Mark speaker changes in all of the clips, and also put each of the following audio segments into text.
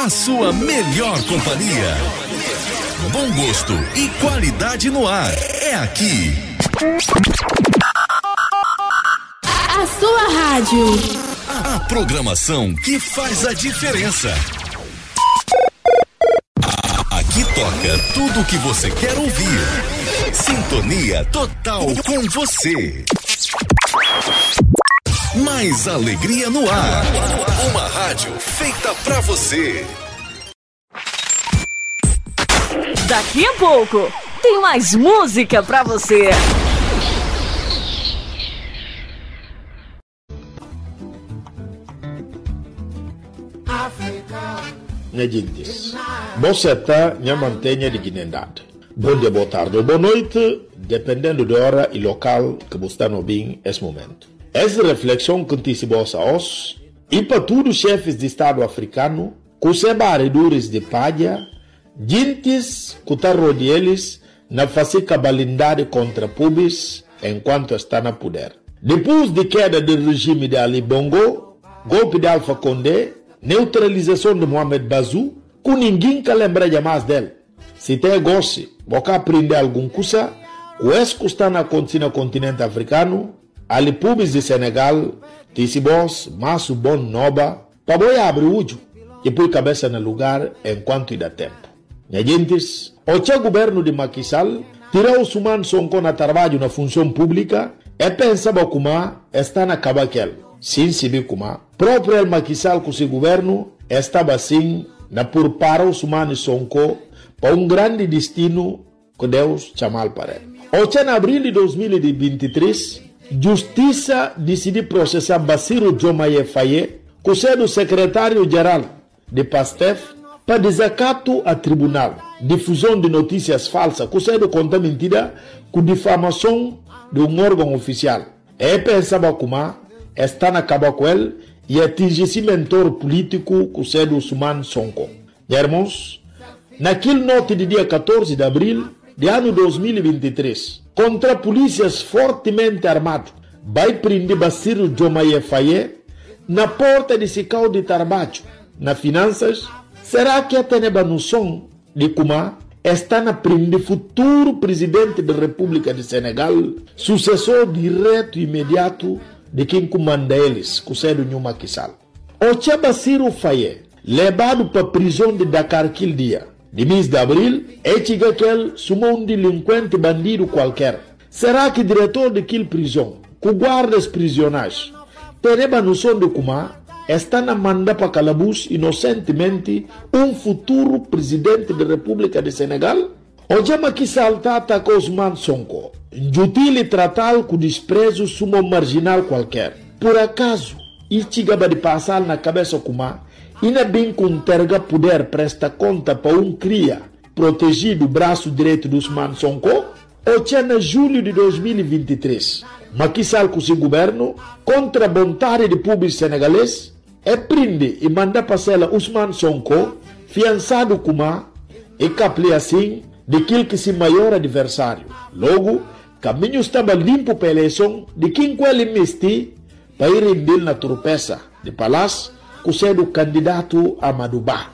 Speaker 1: a sua melhor companhia. Bom gosto e qualidade no ar. É aqui.
Speaker 2: A sua rádio.
Speaker 1: A programação que faz a diferença. Aqui toca tudo o que você quer ouvir. Sintonia total com você. Mais alegria no ar. Uma rádio feita pra você.
Speaker 3: Daqui a pouco tem mais música pra você.
Speaker 4: Minha gente, você está minha mantenha dignidade. Bom dia, boa tarde ou boa noite, dependendo da hora e local que você está ouvindo nesse momento. Essa reflexão que antecipa-se a nós e para todos os chefes de Estado africano, que os barredores de palha, gentes que estão rodeados na fazer cabalidade contra pubis enquanto está no poder. Depois de queda do regime de Ali Bongo, golpe de Alpha Condé, neutralização de Mohamed Bazoum, que ninguém que lembra mais dele. Se tem gosto, você aprender alguma coisa, o que está acontecendo no continente africano, ali pubis de Senegal, Tissibos, Masso Bon Noba, para boi abrir o olho e pôr cabeça no lugar enquanto dá tempo. Minha gente, o governo de Macky Sall tirou os humanos Sonko na trabalho na função pública e pensava como está na cabaquel. Sim, se vê como próprio Macky Sall com seu governo estava assim na por para os humanos Sonko para grande destino que Deus chamou para ele. Em abril de 2023, Justiça decidiu processar Bassirou Diomaye Faye, que é o secretário-geral de PASTEF, para desacato a tribunal, difusão de notícias falsas, que é conta mentira, com difamação de órgão oficial. E pensava como está na cabo com ele e atingir esse mentor político, que é o Ousmane Sonko. Irmãos, naquele noite de dia 14 de abril de ano 2023, contra polícias fortemente armados, vai prender Bassirou Diomaye Faye na porta de Sicau de trabalho, na finanças. Será que tem a noção de como está na prender futuro presidente da República de Senegal, sucessor direto e imediato de quem comanda eles, que é o Macky Sall? O Bassirou Faye, levado para a prisão de Dakar aquele dia, de mês de abril, é que ele sumou um delinquente bandido qualquer. Será que o diretor daquela prisão, que guarda os prisioneiros, tem a noção de como está na manda para calabouço inocentemente um futuro presidente da República de Senegal? O Macky Sall atacou Ousmane Sonko, injutil e tratá-lo com desprezo sumo marginal qualquer. Por acaso, isso chegava de passar na cabeça como ainda bem que terga poder presta conta para cria protegido o braço direito do Ousmane Sonko? Ou em julho de 2023, Macky Sall com seu governo, contra a vontade de público senegalês, prende e manda passar Ousmane Sonko, fiançado como e capli assim daquele que se maior adversário. Logo, caminho estava limpo para a eleição de quem com ele investi para ir render na tropeça de palácio, que é o candidato Amadou Ba.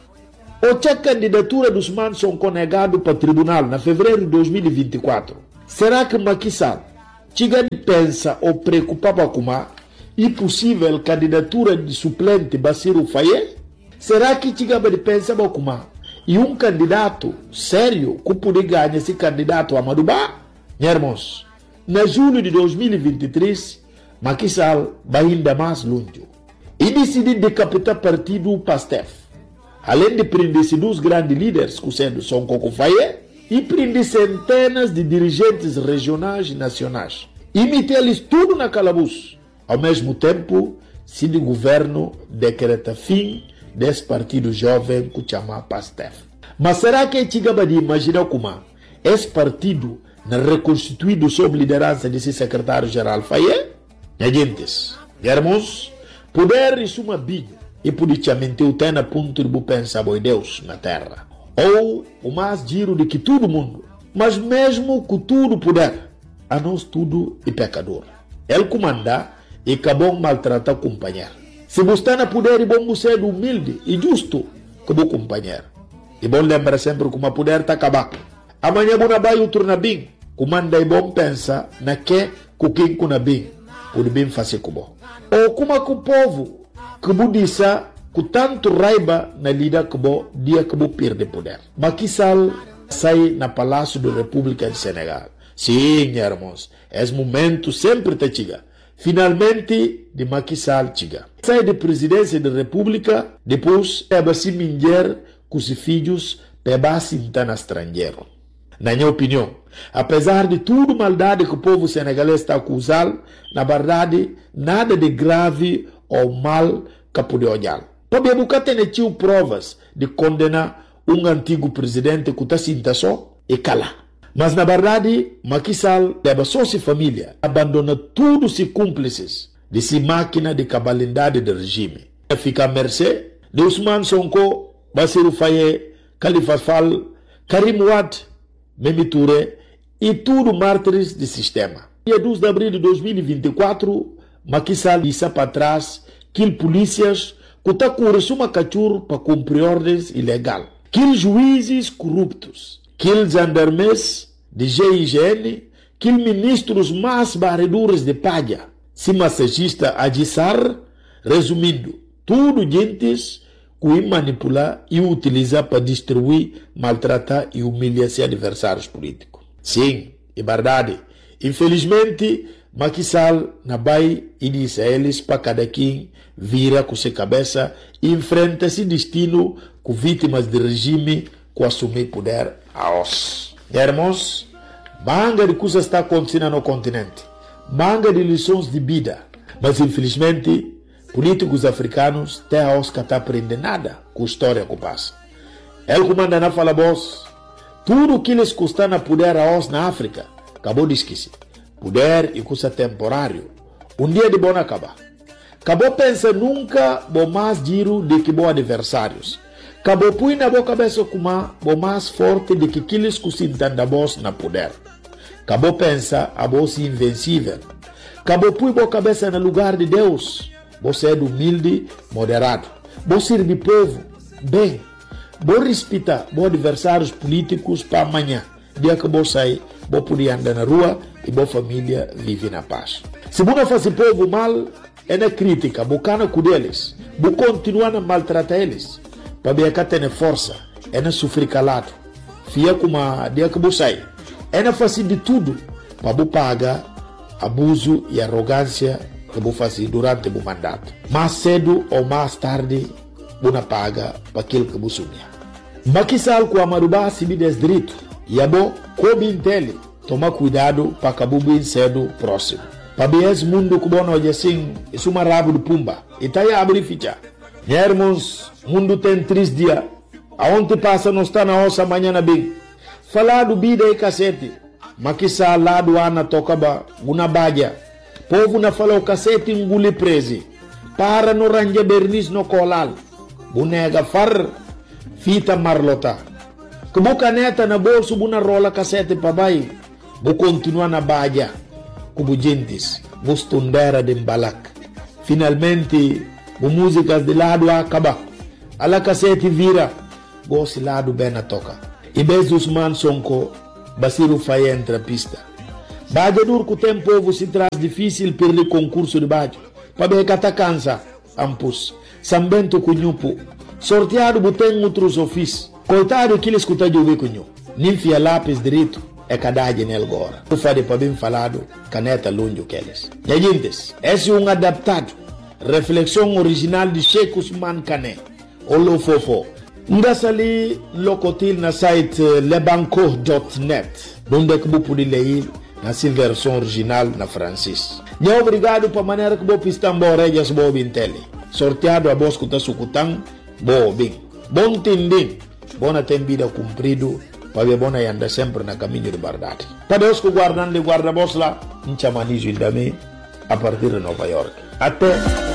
Speaker 4: A candidatura dos Ousmane Sonko negado para o tribunal na fevereiro de 2024. Será que Macky Sall chega de pensa ou preocupava com a impossível candidatura de suplente Bassirou Faye? Será que chega de pensar com a e um candidato sério que poderia ganhar esse candidato Amadou Ba? Irmãos, na julho de 2023, Macky Sall vai ainda mais longe e decidiu decapitar o partido PASTEF. Além de prender dois grandes líderes, que são Sonko Faye, e prender centenas de dirigentes regionais e nacionais. E meter-lhes tudo na calabouço. Ao mesmo tempo, se o governo decreta fim desse partido jovem que chama PASTEF. Mas será que é chegava de imaginar como esse partido não reconstituído sob liderança desse secretário-geral Faye? Gente, irmãos, poder isso uma biga e politicamente o tem a ponto de pensar em Deus na terra. Ou o mais giro de que todo mundo, mas mesmo com tudo poder, a nós tudo é pecador. Ele comanda e acabou maltratar o companheiro. Se você está na poder e bom você é humilde e justo, como companheiro. E bom lembra sempre que uma poder está acabado. Amanhã bom vai o turno bem. Comanda e bom pensa na que quem kuna bem pode bem fazer como. Ou como que o povo que disse que tanto raiva na lida que bo dia que bo perde poder. Macky Sall sai na Palácio da República de Senegal. Sim, irmãos, esse momento sempre te chega. Finalmente, de Macky Sall chega. Sai da presidência da República, depois é se minger com os filhos para se entrar no estrangeiro. Na minha opinião, apesar de tudo maldade que o povo senegalês está acusando, na verdade, nada de grave ou mal que pode olhar. Porque nunca tem tido provas de condenar um antigo presidente que está sinta só e cala. Mas na verdade, Macky Sall deve só sua família, abandona tudo os cúmplices de sua máquina de cabalidade do regime. Fica à mercê de Ousmane Sonko, Bassirou Faye, Khalifa Sall, Karim Wade, Mimi Touré e tudo mártires do sistema. Dia 12 de abril de 2024, Macky Sall disse para trás que polícias que está com uma cachorro para cumprir ordens ilegais. Que juízes corruptos, que gendarmes de GIGN, que ministros mais barredores de palha, se massagista Adissar, resumindo, tudo gentes que manipular e utilizar para destruir, maltratar e humilhar seus adversários políticos. Sim, é verdade. Infelizmente, Macky Sall na vai e diz a eles para cada quem vira com sua cabeça e enfrenta esse destino com vítimas de regime que assumir poder a os. Irmãos, manga de coisas está acontecendo no continente, manga de lições de vida, mas infelizmente políticos africanos têm a os que está aprendendo nada com a história que passa. Ele comanda na fala boss, tudo o que eles custam a poder a os na África, acabou de esquecer. Poder e custa temporário. Dia de bom acabar. Acabou pensa nunca bom mais giro de que bom adversários. Acabou põe na boa cabeça como bom mais forte de que aqueles que se entendem boss na poder. Acabou pensa a boss invencível. Acabou põe boa cabeça no lugar de Deus. Você é humilde, moderado. Você serve povo, bem. Você respeita bom adversários políticos para amanhã. Dia que você sair, você poder andar na rua e boa família vive na paz. Se você faz o povo mal, é na crítica, bocana com eles, você continua a maltratar eles, para ver que tem força, é na sofrer calado, fia como a dia que você sai, é na fazer de tudo, para você pagar abuso e arrogância que você faz durante o mandato. Mais cedo ou mais tarde, você paga para aquilo que você sonha. Macky Sall com a Marubá se me desdireito, e a bom, como entende, toma cuidado para acabar bem cedo próximo. Para ver esse mundo que bom hoje assim, isso é uma rabo de pumba. E tá aí a abrir ficha. Irmãos, o mundo tem 3 dias. Aonde passa não está na ossa amanhã na bem. Falar do vida e cacete. Macky Sall lá do Ana tocaba, uma badia. Povo na fala o cacete engole prese. Para no ranja bernis no colal. Bunega far, fita marlota. Que boca neta na bolso, buna rola cacete para baixo. Vou continuar na badia, como gentes, vou estudar de embalak. Finalmente, as músicas de lado acaba. A la cassete vira, vou se lado bem na toca. E vez Ousmane Sonko, Bassirou Faye entra a pista. Badia duro que o tempo se traz difícil perder concurso de badia. Para ver que está cansa, ampus. Sambento cunhupo. Sorteado botem outros ofícios. Coitado que ele escuta de ouvir cunhu. Ninfia lápis direito. É cadade nele agora. Eu falei para bem falado, caneta longe que eles. E gente, esse é adaptado. Reflexão original de Sheikh Ousmane Kane. Olo fofo. Ndas ali locotil na site lebanco.net. Onde é que você pode ler na sua versão original na francês. E obrigado para a maneira que você pista regias boa bintele. Sorteado a voz que está sucutando, boa bem. Bom tendem. Bona tem vida cumprido. Para ver bona anda sempre na caminho de verdade. Para Deus que guardando de guarda-voz lá, em chamanizo ainda a partir de Nova York. Até